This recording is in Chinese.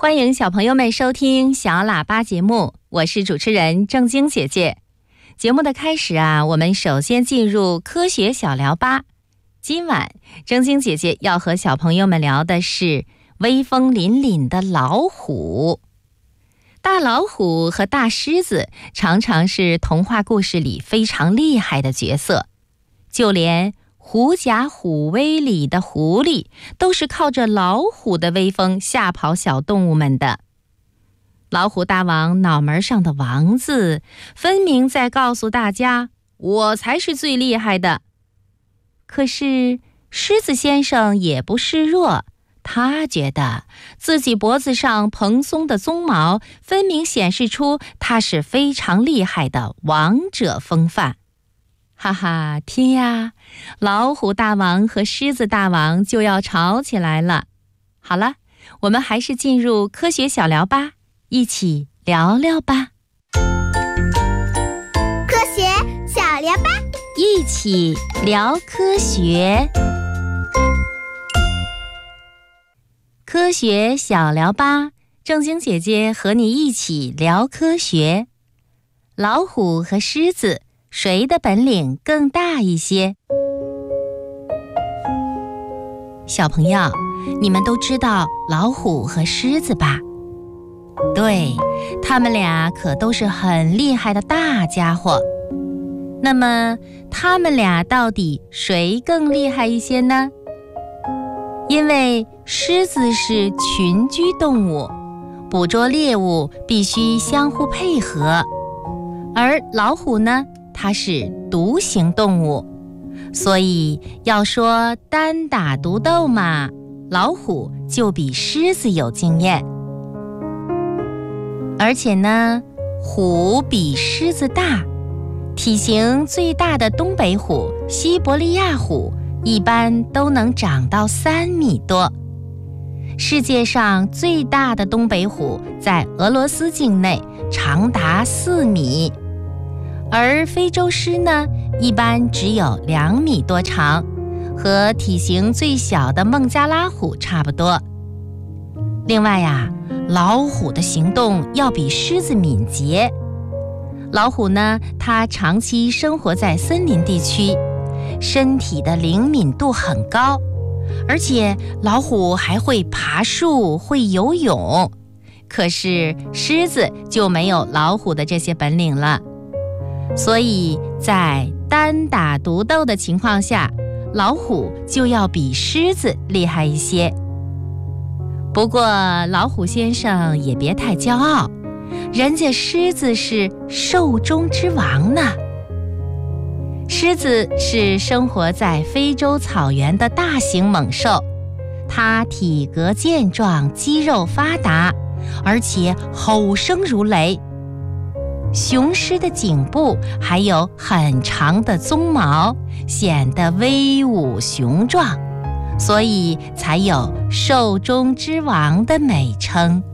欢迎小朋友们收听小喇叭节目，我是主持人正晶姐姐。节目的开始我们首先进入科学小聊吧。今晚正晶姐姐要和小朋友们聊的是威风凛凛的老虎。大老虎和大狮子常常是童话故事里非常厉害的角色，就连《狐假虎威》里的狐狸都是靠着老虎的威风吓跑小动物们的。老虎大王脑门上的王字分明在告诉大家，我才是最厉害的。可是狮子先生也不示弱，他觉得自己脖子上蓬松的鬃毛分明显示出他是非常厉害的王者风范。哈哈，天呀，老虎大王和狮子大王就要吵起来了。好了，我们还是进入科学小聊吧，一起聊聊吧。 科学小聊吧， 一起聊科学。科学小聊吧，正晶姐姐和你一起聊科学。老虎和狮子，谁的本领更大一些？小朋友，你们都知道老虎和狮子吧？对，他们俩可都是很厉害的大家伙。那么，他们俩到底谁更厉害一些呢？因为狮子是群居动物，捕捉猎物必须相互配合，而老虎呢，它是独行动物，所以要说单打独斗嘛，老虎就比狮子有经验。而且呢，虎比狮子大，体型最大的东北虎、西伯利亚虎一般都能长到3米多。世界上最大的东北虎在俄罗斯境内，长达4米。而非洲狮呢，一般只有2米多长，和体型最小的孟加拉虎差不多。另外老虎的行动要比狮子敏捷。老虎呢，它长期生活在森林地区，身体的灵敏度很高，而且老虎还会爬树，会游泳。可是狮子就没有老虎的这些本领了。所以在单打独斗的情况下，老虎就要比狮子厉害一些。不过老虎先生也别太骄傲，人家狮子是兽中之王呢。狮子是生活在非洲草原的大型猛兽，它体格健壮，肌肉发达，而且吼声如雷。雄狮的颈部还有很长的鬃毛，显得威武雄壮，所以才有兽中之王的美称。